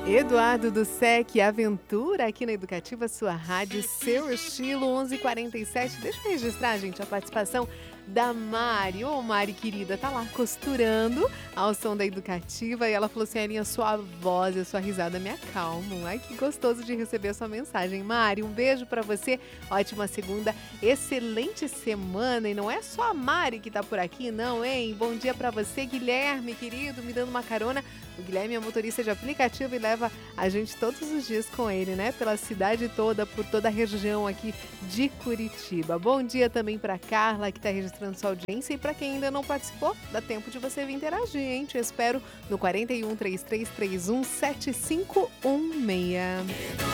Eduardo do SEC Aventura aqui na Educativa, sua rádio, seu estilo, 11h47. Deixa eu registrar, gente, a participação da Mari. Ô, Mari, querida, tá lá costurando ao som da Educativa e ela falou assim, Aninha, sua voz e a sua risada me acalmam. Ai, que gostoso de receber a sua mensagem. Mari, um beijo pra você, ótima segunda, excelente semana. E não é só a Mari que tá por aqui, não, hein? Bom dia pra você, Guilherme, querido, me dando uma carona. O Guilherme é motorista de aplicativo e leva a gente todos os dias com ele, né? Pela cidade toda, por toda a região aqui de Curitiba. Bom dia também para Carla, que está registrando sua audiência. E para quem ainda não participou, dá tempo de você vir interagir, hein? Te espero no 41 3331 7516.